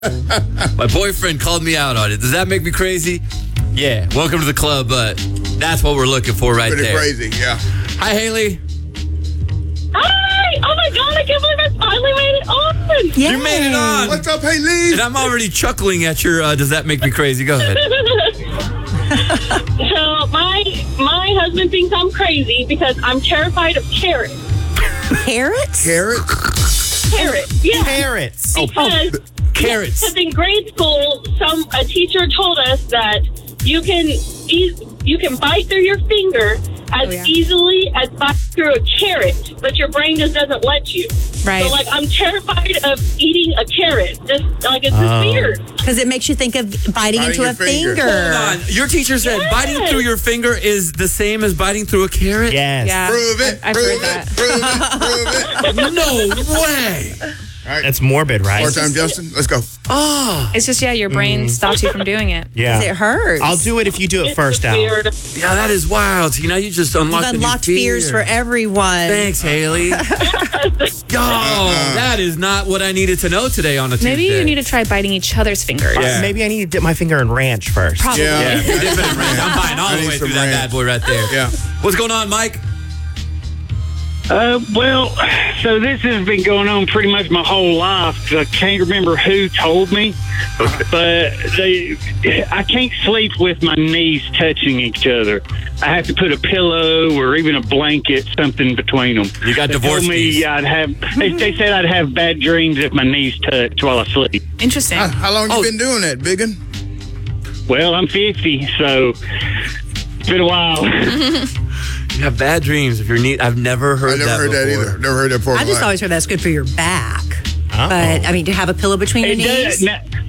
My boyfriend called me out on it. Does that make me crazy? Yeah. Welcome to the club, but that's what we're looking for right Pretty there. crazy, yeah. Hi, Haley. Hi! Oh my God, I can't believe I finally made it on! You made it on. What's up, Haley? And I'm already chuckling at your, does that make me crazy? Go ahead. So my husband thinks I'm crazy because I'm terrified of carrots. Carrots? Carrots? Carrots, yeah. Carrots. Because Carrots. in grade school, a teacher told us that you can bite through your finger as easily as bite through a carrot, but your brain just doesn't let you. Right. So, I'm terrified of eating a carrot. Just, it's just weird. Because it makes you think of biting into your a finger. finger. Hold on. Your teacher said Yes. biting through your finger is the same as biting through a carrot? Yes. Yeah. Prove it. I've prove heard it. that. Prove it. No way. All right. That's morbid, right? More time, Justin. Let's go. Oh. It's just, your brain stops you from doing it. Yeah. It hurts. I'll do it if you do it It's first, just Al. weird. Yeah, that is wild. See, now you just unlocked You've a new unlocked fear. fears for everyone. Thanks, Haley. Yo, that is not what I needed to know today on a Tuesday. Maybe you need to try biting each other's fingers. Yeah. Maybe I need to dip my finger in ranch first. Probably. Yeah. Yeah, dip it in ranch. I'm buying all I the need way some through that ranch. bad boy right there. Yeah. What's going on, Mike? Well, so this has been going on pretty much my whole life. I can't remember who told me, but I can't sleep with my knees touching each other. I have to put a pillow or even a blanket, something between them. You got They divorced told knees. me I'd have. They said I'd have bad dreams if my knees touched while I sleep. Interesting. How long you been doing that, Biggin? Well, I'm 50, so it's been a while. You have bad dreams if your knee. I've never heard I never that heard that before. either. Never heard that before. I just always heard that's good for your back. Oh. But, I mean, to have a pillow between your knees?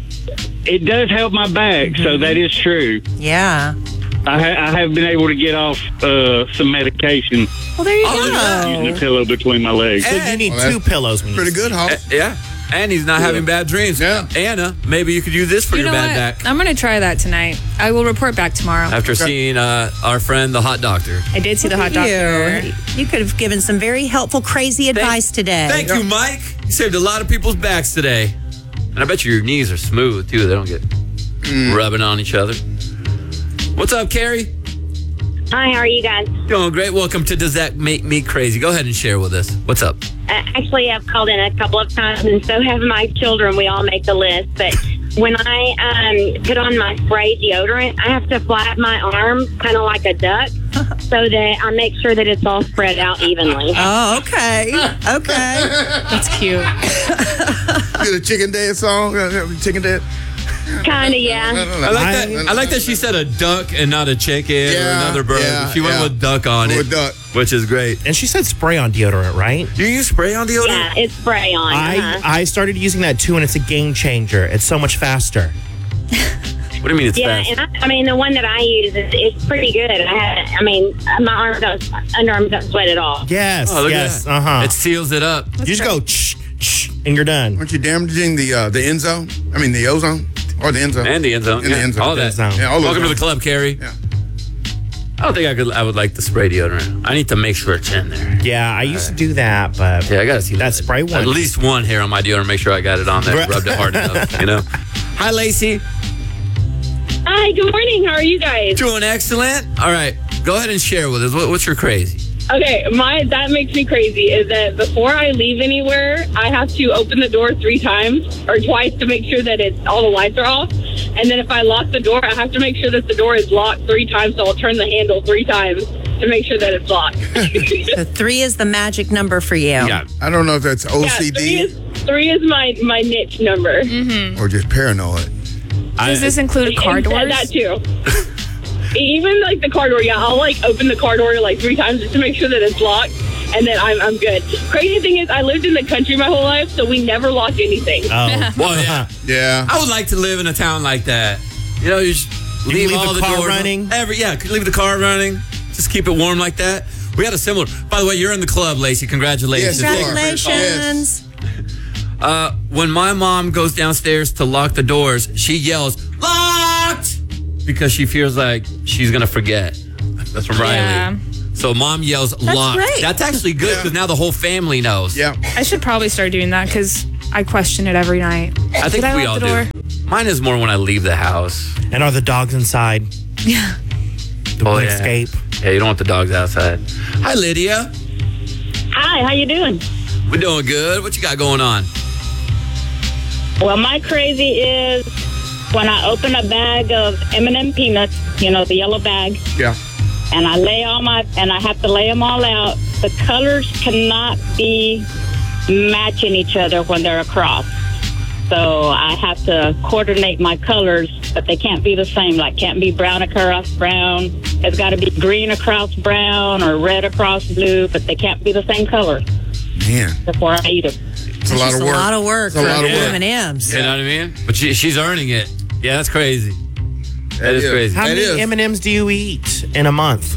It does help my back, so that is true. Yeah. I have been able to get off some medication Well, there you using a go. pillow between my legs. So you need Well, two pillows when you Pretty sleep. good, huh? Yeah. And he's not having bad dreams. Yeah. Anna, maybe you could use this for You your know bad what? back. I'm going to try that tonight. I will report back tomorrow. After seeing our friend, the hot doctor. I did see the hot doctor. You could have given some very helpful, crazy advice today. Thank you, Mike. You saved a lot of people's backs today. And I bet you your knees are smooth, too. They don't get rubbing on each other. What's up, Carrie? Hi, how are you guys? Doing great. Welcome to Does That Make Me Crazy? Go ahead and share with us. What's up? Actually, I've called in a couple of times, and so have my children. We all make the list. But when I put on my spray deodorant, I have to flap my arm kind of like a duck so that I make sure that it's all spread out evenly. Oh, okay. Okay. That's cute. Did a Chicken Dead song? Chicken Dead? Kind of, yeah. I like that she said a duck and not a chicken or Yeah, another bird. yeah, She went yeah. with duck on it, With duck. which is great. And she said spray on deodorant, right? Do you use spray on deodorant? Yeah, it's spray on. I started using that too, and it's a game changer. It's so much faster. What do you mean it's Yeah, fast? and I mean the one that I use is pretty good. My arms underarms don't sweat at all. Yes, Oh, look yes, at that. uh-huh. It seals it up. You just go, and you're done. Aren't you damaging the end zone? I mean, the ozone? Or the end zone? And the end zone. And the Yeah, end zone. all that. End zone. Yeah, all Welcome to those the club, Carrie. Yeah. I don't think I would like the spray deodorant. I need to make sure it's in there. Yeah, I used to do that, but Yeah, I gotta see that spray one. At least one hair on my deodorant. Make sure I got it on there. Right. Rubbed it hard enough. You know. Hi, Lacey. Hi, good morning. How are you guys? Doing excellent. All right, go ahead and share with us. What's your crazy? Okay, that makes me crazy is that before I leave anywhere, I have to open the door 3 times or twice to make sure that all the lights are off. And then if I lock the door, I have to make sure that the door is locked 3 times. So I'll turn the handle 3 times to make sure that it's locked. So 3 is the magic number for you. Yeah. I don't know if that's Yeah, OCD three is my niche number. or just paranoid. Does this include car And doors? That too. Even like the car door, yeah, I'll like open the car door like 3 times just to make sure that it's locked, and then I'm good. Crazy thing is, I lived in the country my whole life, so we never locked anything. Oh. Well, yeah. Yeah. I would like to live in a town like that. You know, you just leave leave all the the car doors running? leave the car running. Just keep it warm like that. We had a similar. By the way, you're in the club, Lacey. Congratulations. Yes, you are. Congratulations. When my mom goes downstairs to lock the doors, she yells, "Locked!" because she feels like she's going to forget. That's from Riley. Yeah. So mom yells, "Locked." great. That's actually good because now the whole family knows. Yeah. I should probably start doing that because I question it every night. I think Did we lock all the door? do. Mine is more when I leave the house. And are the dogs inside? Yeah. The one escape. Yeah, you don't want the dogs outside. Hi, Lydia. Hi, how you doing? We're doing good. What you got going on? Well, my crazy is when I open a bag of M&M peanuts, the yellow bag, Yeah. and I have to lay them all out. The colors cannot be matching each other when they're across. So I have to coordinate my colors, but they can't be the same. Like, can't be brown across brown. It's got to be green across brown or red across blue, but they can't be the same color Man, before I eat them. it's a lot of work. A lot of work It's a for lot of work. M&Ms. You know what I mean? But she's earning it. Yeah, that's crazy. That is crazy. How That many is. M&Ms do you eat in a month?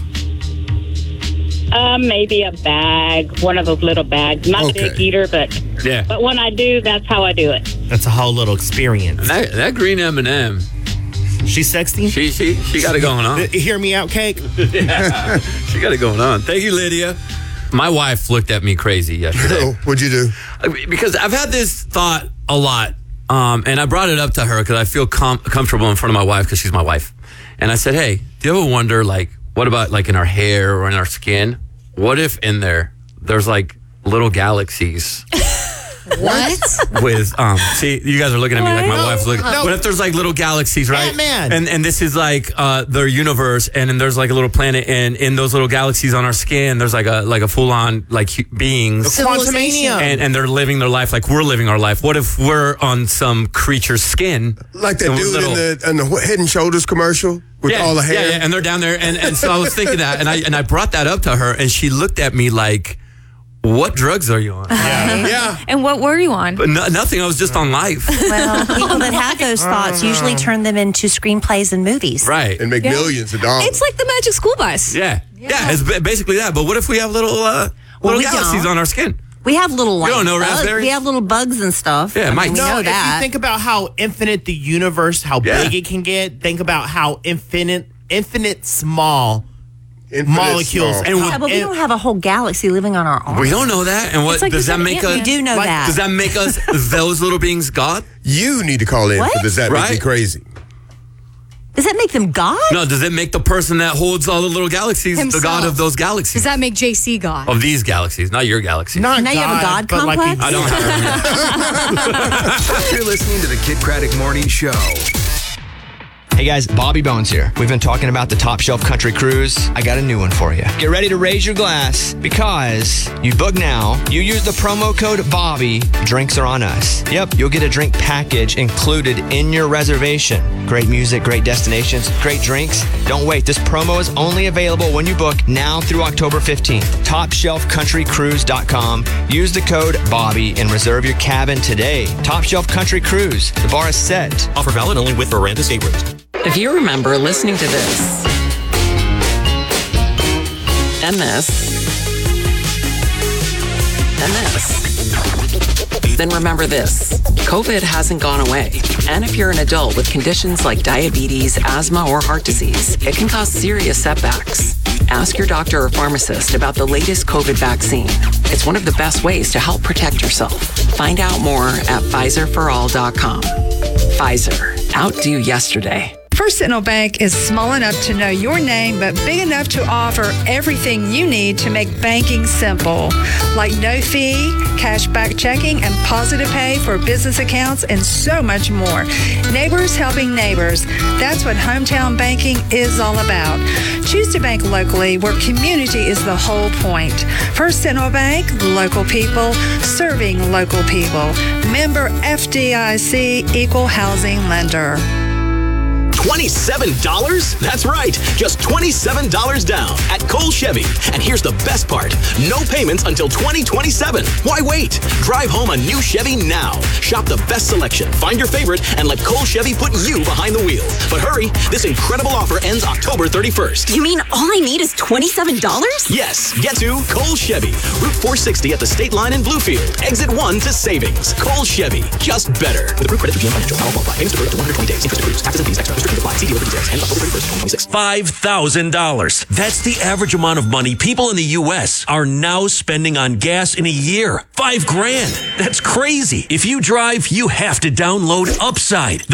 Maybe a bag, one of those little bags. Not Okay. a big eater, but Yeah. when I do, that's how I do it. That's a whole little experience. That green M&M, She's sexy? she got it going on. Hear me out, Cake? She got it going on. Thank you, Lydia. My wife looked at me crazy yesterday. Oh, what'd you do? Because I've had this thought a lot, and I brought it up to her because I feel comfortable in front of my wife because she's my wife. And I said, hey, do you ever wonder, like, what about, like, in our hair or in our skin? What if in there's, like, little galaxies What? with, see, you guys are looking at me like my wife's looking. No. What if there's, like, little galaxies, right? Ant-Man. And this is, like, their universe, and then there's, like, a little planet, and in those little galaxies on our skin, there's, like a full-on, like, beings. Quantumania. And they're living their life like we're living our life. What if we're on some creature's skin? Like that and we're dude little- in the Head and Shoulders commercial with all the hair. Yeah, and they're down there. And so I was thinking that, and I brought that up to her, and she looked at me like, what drugs are you on? Yeah. And what were you on? But nothing. I was just on life. Well, people that have those thoughts usually turn them into screenplays and movies. Right. And make millions of dollars. It's like the Magic School Bus. Yeah. It's basically that. But what if we have little we galaxies don't. on our skin? We have little like, don't know bugs. raspberries? We have little bugs and stuff. Yeah, Mike. we No, know if you that. think about how infinite the universe, how Yeah. big it can get, think about how infinite small Infinite molecules. small. And Yeah, but we don't have a whole galaxy living on our arm. we don't know that. And what It's like does the that make us? Ant-Man. We do know Like, that. Does that make us those little beings God? You need to call in What? for Does That Make Me Right? Crazy? Does that make them God? No, does it make the person that holds all the little galaxies the Himself. God of those galaxies? Does that make JC God? Of these galaxies, not your galaxy. Not Now you have a God but like complex? I don't have You're listening to the Kid Craddock Morning Show. Hey guys, Bobby Bones here. We've been talking about the Top Shelf Country Cruise. I got a new one for you. Get ready to raise your glass because you book now. You use the promo code Bobby. Drinks are on us. Yep, you'll get a drink package included in your reservation. Great music, great destinations, great drinks. Don't wait. This promo is only available when you book now through October 15th. TopShelfCountryCruise.com. Use the code Bobby and reserve your cabin today. Top Shelf Country Cruise. The bar is set. Offer valid only with Miranda State Rooms. If you remember listening to this and this and this, then remember this. COVID hasn't gone away. And if you're an adult with conditions like diabetes, asthma, or heart disease, it can cause serious setbacks. Ask your doctor or pharmacist about the latest COVID vaccine. It's one of the best ways to help protect yourself. Find out more at PfizerForAll.com. Pfizer. Outdo yesterday. First Sentinel Bank is small enough to know your name, but big enough to offer everything you need to make banking simple, like no fee, cashback checking, and positive pay for business accounts, and so much more. Neighbors helping neighbors. That's what hometown banking is all about. Choose to bank locally, where community is the whole point. First Sentinel Bank, local people, serving local people. Member FDIC, equal housing lender. $27? That's right. Just $27 down at Cole Chevy. And here's the best part. No payments until 2027. Why wait? Drive home a new Chevy now. Shop the best selection, find your favorite, and let Cole Chevy put you behind the wheel. But hurry, this incredible offer ends October 31st. You mean all I need is $27? Yes, get to Cole Chevy. Route 460 at the State Line in Bluefield. Exit 1 to Savings. Cole Chevy. Just better. With approved credit through GM Financial. How qualified. Payments deferred up to 120 days. Interest accrues. Taxes and fees extra. Restricted Restrictions apply. See dealer for details. Ends October 31st, 2026. $5,000. That's the average amount of money people in the U.S. are now spending on gas in a year. $5,000. That's crazy. If you drive, you have to download Upside.